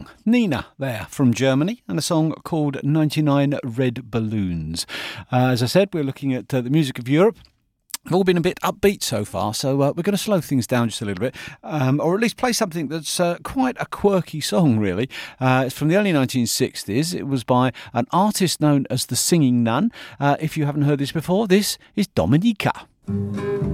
Nina there from Germany, and a song called 99 Red Balloons. As I said, we're looking at the music of Europe. We've all been a bit upbeat so far, so we're going to slow things down just a little bit, or at least play something that's quite a quirky song, really. It's from the early 1960s. It was by an artist known as the Singing Nun. If you haven't heard this before, this is Dominica.